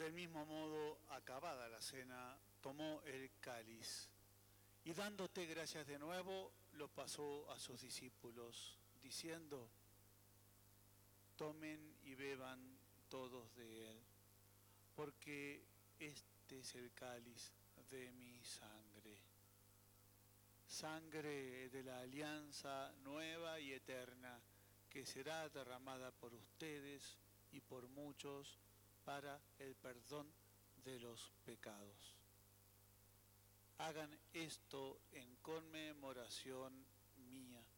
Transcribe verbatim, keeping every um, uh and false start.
Del mismo modo, acabada la cena, tomó el cáliz y dándote gracias de nuevo, lo pasó a sus discípulos, diciendo: tomen y beban todos de él, porque este es el cáliz de mi sangre, sangre de la alianza nueva y eterna, que será derramada por ustedes y por muchos para el perdón de los pecados. Hagan esto en conmemoración mía.